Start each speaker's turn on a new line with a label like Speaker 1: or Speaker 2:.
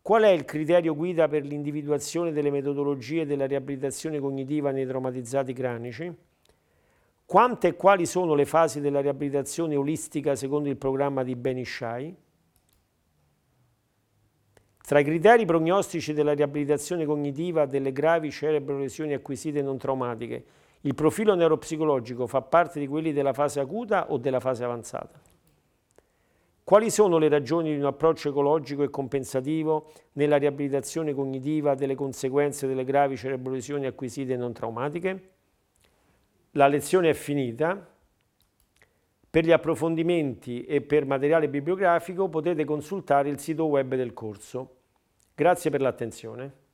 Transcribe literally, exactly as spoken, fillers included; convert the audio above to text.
Speaker 1: Qual è il criterio guida per l'individuazione delle metodologie della riabilitazione cognitiva nei traumatizzati cranici? Quante e quali sono le fasi della riabilitazione olistica secondo il programma di Benish-Shai? Tra i criteri prognostici della riabilitazione cognitiva delle gravi cerebrolesioni acquisite non traumatiche, il profilo neuropsicologico fa parte di quelli della fase acuta o della fase avanzata? Quali sono le ragioni di un approccio ecologico e compensativo nella riabilitazione cognitiva delle conseguenze delle gravi cerebrolesioni acquisite non traumatiche? La lezione è finita. Per gli approfondimenti e per materiale bibliografico potete consultare il sito web del corso. Grazie per l'attenzione.